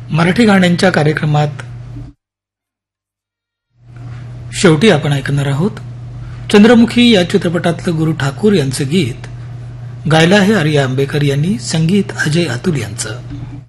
मराठी गाण्यांच्या कार्यक्रमात शेवटी आपण ऐकणार आहोत चंद्रमुखी या चित्रपटातलं गुरु ठाकूर यांचं गीत. गायलं आहे आर्या आंबेकर यांनी, संगीत अजय अतुल यांचं.